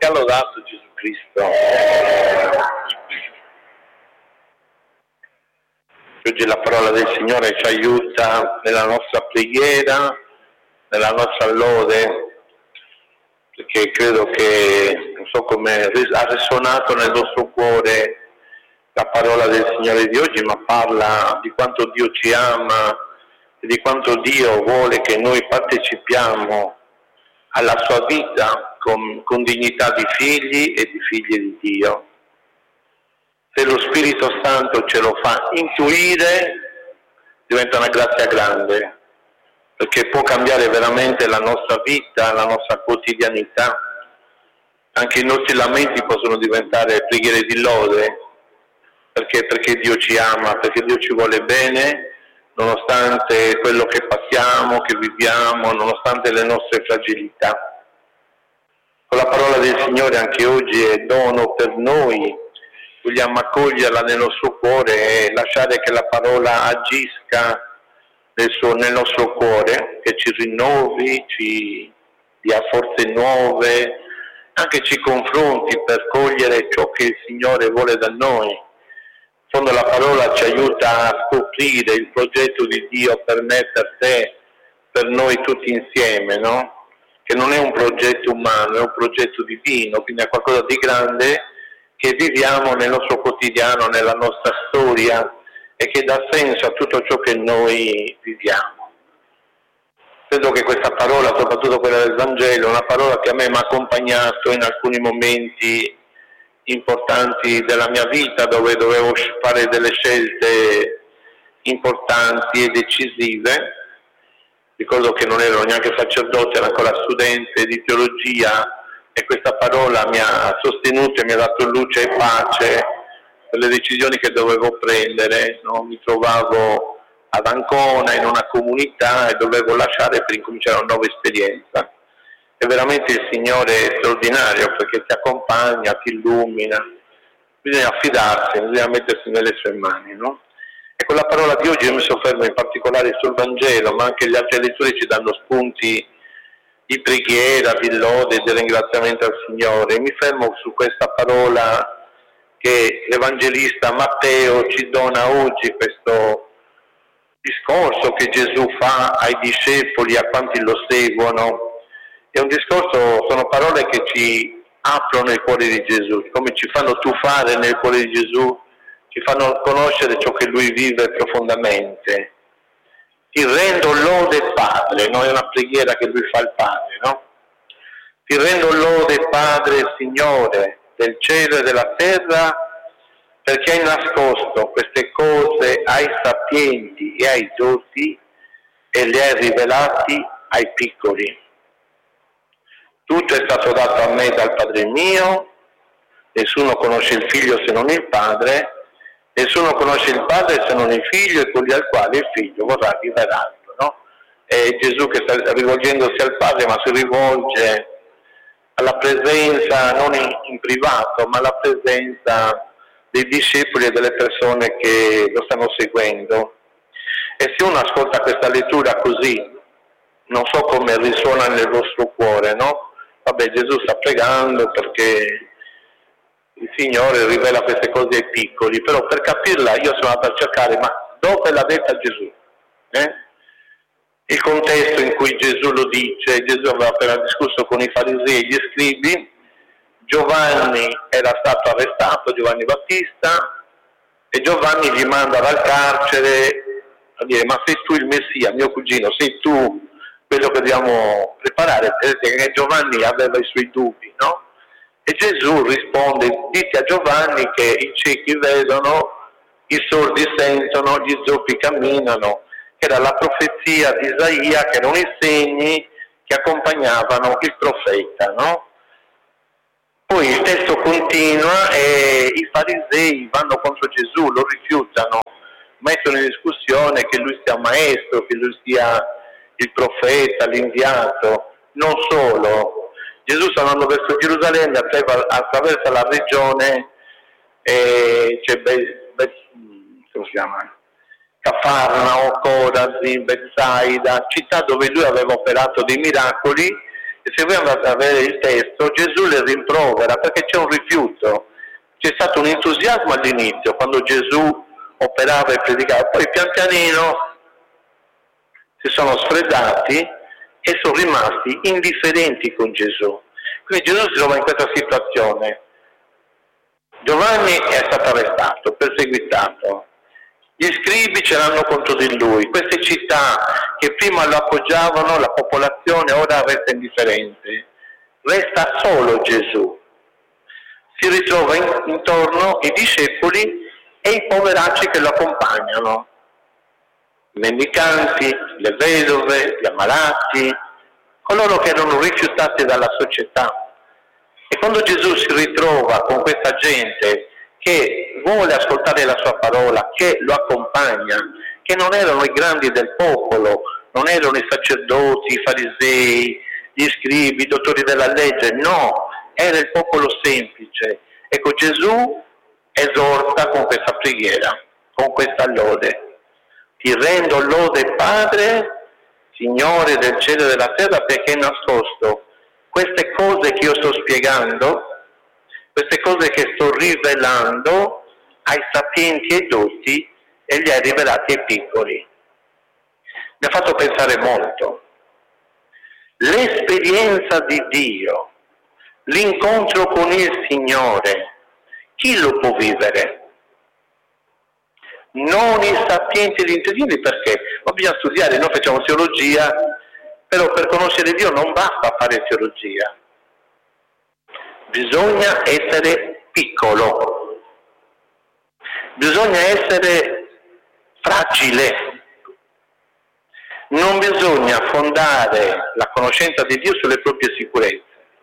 sia lodato Gesù Cristo. Oggi la parola del Signore ci aiuta nella nostra preghiera, nella nostra lode, perché credo che, non so come ha risuonato nel nostro cuore la parola del Signore di oggi, ma parla di quanto Dio ci ama e di quanto Dio vuole che noi partecipiamo alla sua vita con dignità di figli e di figlie di Dio. Se lo Spirito Santo ce lo fa intuire, diventa una grazia grande, perché può cambiare veramente la nostra vita, la nostra quotidianità. Anche i nostri lamenti possono diventare preghiere di lode, perché Dio ci ama, perché Dio ci vuole bene, nonostante quello che passiamo, che viviamo, nonostante le nostre fragilità. Con la parola del Signore anche oggi è dono per noi, vogliamo accoglierla nel nostro cuore e lasciare che la parola agisca nel nostro cuore, che ci rinnovi, ci dia forze nuove, anche ci confronti per cogliere ciò che il Signore vuole da noi. In fondo la parola ci aiuta a scoprire il progetto di Dio per me, per te, per noi tutti insieme, no? Che non è un progetto umano, è un progetto divino, quindi è qualcosa di grande che viviamo nel nostro quotidiano, nella nostra storia e che dà senso a tutto ciò che noi viviamo. Credo che questa parola, soprattutto quella del Vangelo, è una parola che a me mi ha accompagnato in alcuni momenti importanti della mia vita, dove dovevo fare delle scelte importanti e decisive. Ricordo che non ero neanche sacerdote, ero ancora studente di teologia, e questa parola mi ha sostenuto e mi ha dato luce e pace per le decisioni che dovevo prendere, no? Mi trovavo ad Ancona in una comunità e dovevo lasciare per incominciare una nuova esperienza. E veramente il Signore è straordinario, perché ti accompagna, ti illumina. Bisogna affidarsi, bisogna mettersi nelle sue mani, no? E con la parola di oggi io mi soffermo in particolare sul Vangelo, ma anche le altre letture ci danno spunti di preghiera, di lode, di ringraziamento al Signore. Mi fermo su questa parola che l'Evangelista Matteo ci dona oggi, questo discorso che Gesù fa ai discepoli, a quanti lo seguono. È un discorso, sono parole che ci aprono il cuore di Gesù, come ci fanno tuffare nel cuore di Gesù, ci fanno conoscere ciò che Lui vive profondamente. Ti rendo lode Padre, no? È una preghiera che Lui fa al Padre, no? Ti rendo lode Padre, Signore del cielo e della terra, perché hai nascosto queste cose ai sapienti e ai dotti e le hai rivelati ai piccoli. Tutto è stato dato a me dal Padre mio, nessuno conosce il Figlio se non il Padre, nessuno conosce il Padre se non il Figlio e colui al quale il Figlio vorrà rivelarlo, no? È Gesù che sta rivolgendosi al Padre, ma si rivolge alla presenza, non in privato, ma alla presenza dei discepoli e delle persone che lo stanno seguendo. E se uno ascolta questa lettura così, non so come risuona nel vostro cuore, no? Vabbè, Gesù sta pregando perché il Signore rivela queste cose ai piccoli, però per capirla io sono andato a cercare, ma dove l'ha detta Gesù? Il contesto in cui Gesù lo dice: Gesù aveva appena discusso con i farisei e gli scribi, Giovanni era stato arrestato, Giovanni Battista, e Giovanni gli manda dal carcere a dire: ma sei tu il Messia, mio cugino, sei tu quello che dobbiamo preparare? Perché Giovanni aveva i suoi dubbi, no? E Gesù risponde: dite a Giovanni che i ciechi vedono, i sordi sentono, gli zoppi camminano, che era la profezia di Isaia, che erano i segni che accompagnavano il profeta, no? Poi il testo continua e i farisei vanno contro Gesù, lo rifiutano, mettono in discussione che lui sia maestro, che lui sia il profeta, l'inviato. Non solo, Gesù sta andando verso Gerusalemme, attraversa la regione, c'è come si chiama? Cafarnao, Corazin, Betsaida, città dove lui aveva operato dei miracoli, e E se voi andate a vedere il testo, Gesù le rimprovera perché c'è un rifiuto. C'è stato un entusiasmo all'inizio, quando Gesù operava e predicava, poi pian pianino si sono sfreddati e sono rimasti indifferenti con Gesù. Quindi Gesù si trova in questa situazione. Giovanni è stato arrestato, perseguitato. Gli scribi ce l'hanno contro di lui. Queste città che prima lo appoggiavano, la popolazione ora resta indifferente. Resta solo Gesù. Si ritrova intorno i discepoli e i poveracci che lo accompagnano. I mendicanti, le vedove, gli ammalati, coloro che erano rifiutati dalla società. E quando Gesù si ritrova con questa gente che vuole ascoltare la sua parola, che lo accompagna, che non erano i grandi del popolo, non erano i sacerdoti, i farisei, gli scribi, i dottori della legge, no, era il popolo semplice. Ecco, Gesù esorta con questa preghiera, con questa lode. Ti rendo lode, Padre, Signore del cielo e della terra, perché hai nascosto queste cose che io sto spiegando, queste cose che sto rivelando ai sapienti e dotti e li hai rivelati ai piccoli. Mi ha fatto pensare molto. L'esperienza di Dio, l'incontro con il Signore, chi lo può vivere? Non i sapienti e gli intelligenti, perché non bisogna studiare, noi facciamo teologia, però per conoscere Dio non basta fare teologia, bisogna essere piccolo, bisogna essere fragile, non bisogna fondare la conoscenza di Dio sulle proprie sicurezze.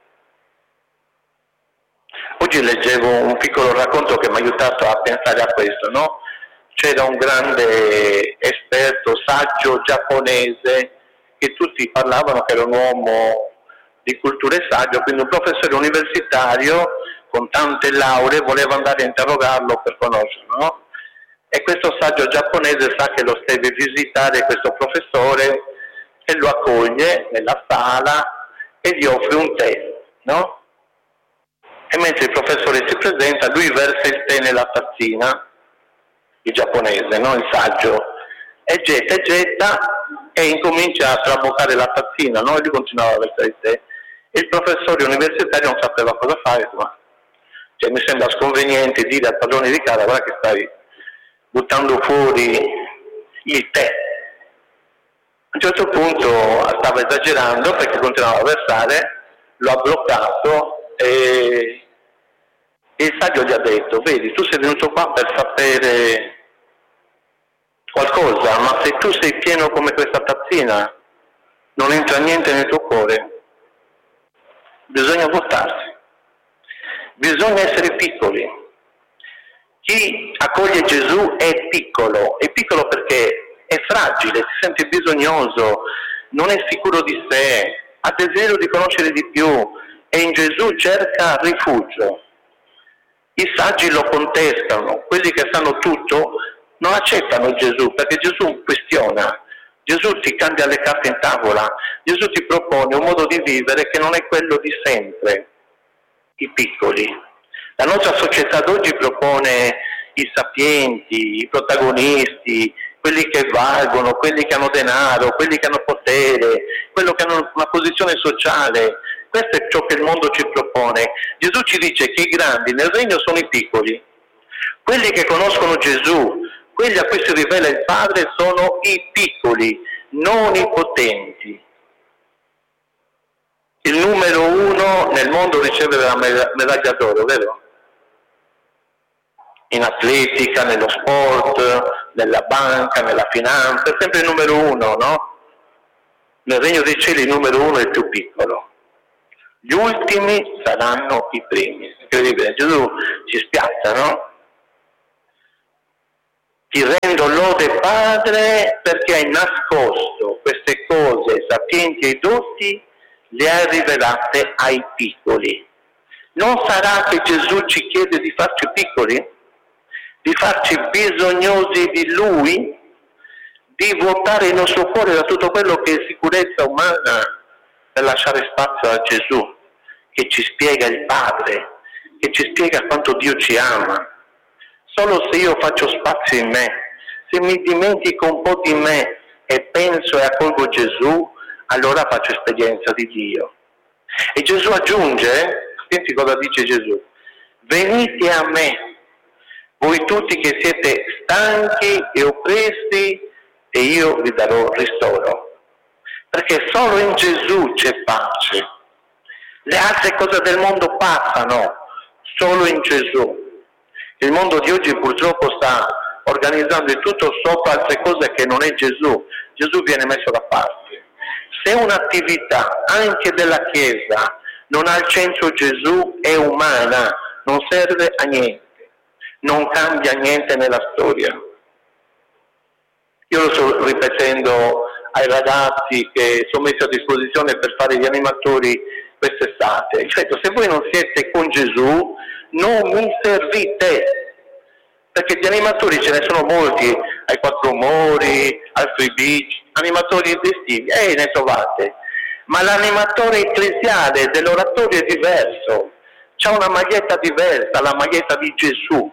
Oggi leggevo un piccolo racconto che mi ha aiutato a pensare a questo, no? C'era un grande esperto, saggio giapponese, che tutti parlavano che era un uomo di cultura e saggio, quindi un professore universitario con tante lauree voleva andare a interrogarlo per conoscerlo, no? E questo saggio giapponese sa che lo deve visitare questo professore e lo accoglie nella sala e gli offre un tè, no? E mentre il professore si presenta, lui versa il tè nella tazzina, il giapponese, no? Il saggio, e getta e incomincia a traboccare la tazzina, no? E lui continuava a versare il tè. E il professore universitario non sapeva cosa fare, ma mi sembra sconveniente dire al padrone di casa: guarda che stai buttando fuori il tè. A un certo punto stava esagerando perché continuava a versare, lo ha bloccato e il saggio gli ha detto: vedi, tu sei venuto qua per sapere qualcosa, ma se tu sei pieno come questa tazzina, non entra niente nel tuo cuore. Bisogna buttarsi, bisogna essere piccoli. Chi accoglie Gesù è piccolo perché è fragile, si sente bisognoso, non è sicuro di sé, ha desiderio di conoscere di più e in Gesù cerca rifugio. I saggi lo contestano, quelli che sanno tutto non accettano Gesù, perché Gesù questiona, Gesù ti cambia le carte in tavola, Gesù ti propone un modo di vivere che non è quello di sempre. I piccoli. La nostra società d'oggi propone i sapienti, i protagonisti, quelli che valgono, quelli che hanno denaro, quelli che hanno potere, quelli che hanno una posizione sociale. Questo è ciò che il mondo ci propone. Gesù ci dice che i grandi nel regno sono i piccoli. Quelli che conoscono Gesù, quelli a cui si rivela il Padre, sono i piccoli, non i potenti. Il numero uno nel mondo riceve la medaglia d'oro, vero? In atletica, nello sport, nella banca, nella finanza, è sempre il numero uno, no? Nel regno dei cieli il numero uno è il più piccolo. Gli ultimi saranno i primi. Incredibile, Gesù ci spiazza, no? Ti rendo lode, Padre, perché hai nascosto queste cose sapienti e dotti, le hai rivelate ai piccoli. Non sarà che Gesù ci chiede di farci piccoli? Di farci bisognosi di Lui? Di vuotare il nostro cuore da tutto quello che è sicurezza umana, per lasciare spazio a Gesù, che ci spiega il Padre, che ci spiega quanto Dio ci ama. Solo se io faccio spazio in me, se mi dimentico un po' di me e penso e accolgo Gesù, allora faccio esperienza di Dio. E Gesù aggiunge, senti cosa dice Gesù: venite a me, voi tutti che siete stanchi e oppressi, e io vi darò ristoro. Perché solo in Gesù c'è pace. Le altre cose del mondo passano, solo in Gesù. Il mondo di oggi purtroppo sta organizzando il tutto sopra altre cose che non è Gesù. Gesù viene messo da parte. Se un'attività, anche della Chiesa, non ha al centro Gesù, è umana, non serve a niente, non cambia niente nella storia. Io lo sto ripetendo ai ragazzi che sono messi a disposizione per fare gli animatori quest'estate. Certo, se voi non siete con Gesù, non mi servite, perché di animatori ce ne sono molti, ai Quattro Mori, al Free Beach, animatori estivi, ne trovate, ma l'animatore ecclesiale dell'oratorio è diverso, c'ha una maglietta diversa, la maglietta di Gesù.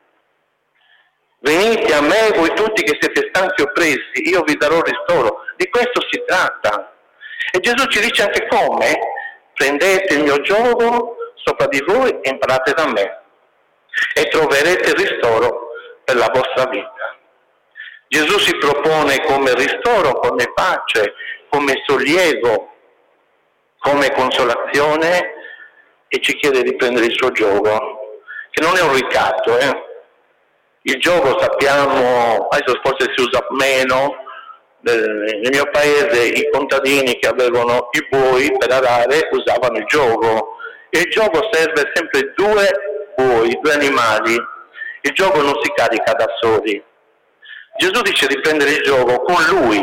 Venite a me voi tutti che siete stanchi e oppressi, io vi darò ristoro. Di questo si tratta. E Gesù ci dice anche come: prendete il mio giogo sopra di voi e imparate da me e troverete ristoro per la vostra vita. Gesù si propone come ristoro, come pace, come sollievo, come consolazione, e ci chiede di prendere il suo giogo, che non è un ricatto. Il giogo, sappiamo, adesso forse si usa meno, nel mio paese i contadini che avevano i buoi per arare usavano il giogo. Il giogo serve sempre due buoi, due animali. Il giogo non si carica da soli. Gesù dice di prendere il giogo con Lui.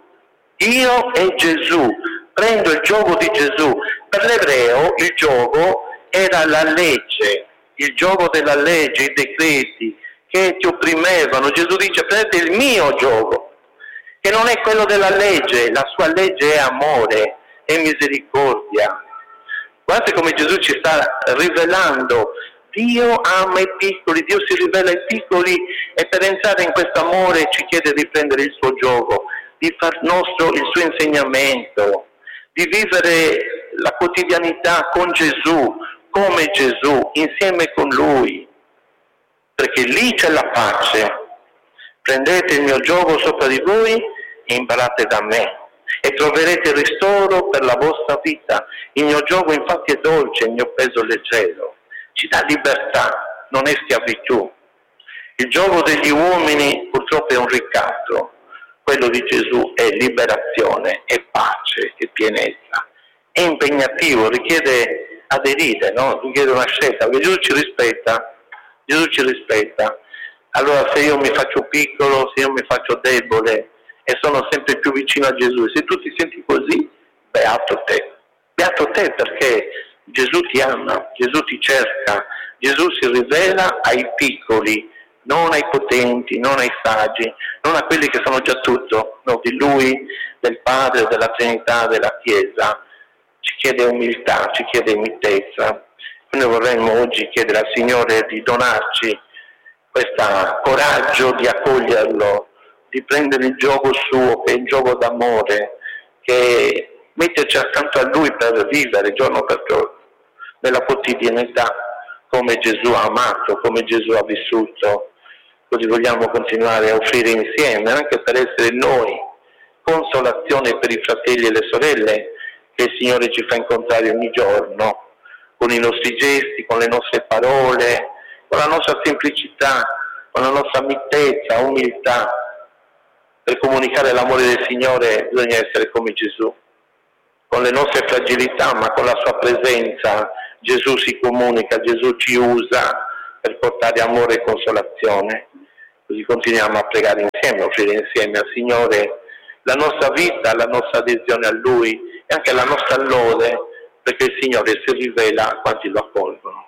Io e Gesù. Prendo il giogo di Gesù. Per l'ebreo il giogo era la legge, il giogo della legge, i decreti che ti opprimevano. Gesù dice: prendete il mio giogo, che non è quello della legge. La sua legge è amore, è misericordia. Guardate come Gesù ci sta rivelando. Dio ama i piccoli, Dio si rivela ai piccoli, e per entrare in questo amore ci chiede di prendere il suo giogo, di far nostro il suo insegnamento, di vivere la quotidianità con Gesù, come Gesù, insieme con Lui, perché lì c'è la pace. Prendete il mio giogo sopra di voi e imparate da me e troverete ristoro per la vostra vita. Il mio giogo infatti è dolce, il mio peso è leggero. Ci dà libertà, non è schiavitù. Il giogo degli uomini purtroppo è un ricatto, quello di Gesù è liberazione, è pace, è pienezza. È impegnativo, richiede aderire, no? Richiede una scelta, perché Gesù ci rispetta. Allora se io mi faccio piccolo, se io mi faccio debole e sono sempre più vicino a Gesù, se tu ti senti così, beato te perché Gesù ti ama, Gesù ti cerca, Gesù si rivela ai piccoli, non ai potenti, non ai saggi, non a quelli che sanno già tutto, no, di Lui, del Padre, della Trinità, della Chiesa. Ci chiede umiltà, ci chiede mitezza. Noi vorremmo oggi chiedere al Signore di donarci questo coraggio di accoglierlo, di prendere il giogo suo, che è il giogo d'amore, che metterci accanto a Lui per vivere giorno per giorno, nella quotidianità, come Gesù ha amato, come Gesù ha vissuto. Così vogliamo continuare a offrire insieme, anche per essere noi consolazione per i fratelli e le sorelle che il Signore ci fa incontrare ogni giorno, con i nostri gesti, con le nostre parole, con la nostra semplicità, con la nostra mitezza, umiltà. Per comunicare l'amore del Signore bisogna essere come Gesù, con le nostre fragilità, ma con la sua presenza Gesù si comunica, Gesù ci usa per portare amore e consolazione. Così continuiamo a pregare insieme, a offrire insieme al Signore la nostra vita, la nostra adesione a Lui e anche la nostra lode, perché il Signore si rivela a quanti lo accolgono.